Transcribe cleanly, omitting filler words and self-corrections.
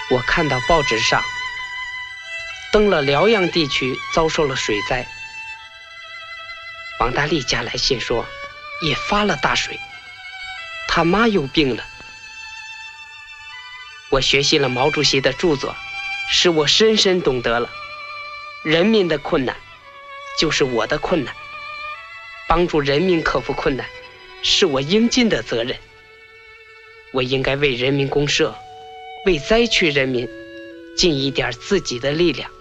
我看到报纸上登了辽阳地区遭受了水灾，王大力家来信说也发了大水，他妈又病了。我学习了毛主席的著作，使我深深懂得了人民的困难就是我的困难，帮助人民克服困难是我应尽的责任。我应该为人民公社，为灾区人民尽一点自己的力量。